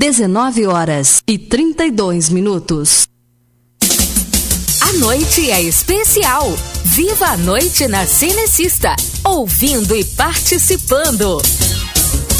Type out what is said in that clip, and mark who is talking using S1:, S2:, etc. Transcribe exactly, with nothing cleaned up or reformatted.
S1: dezenove horas e trinta e dois minutos.
S2: A noite é especial. Viva a noite na Cinecista, ouvindo e participando.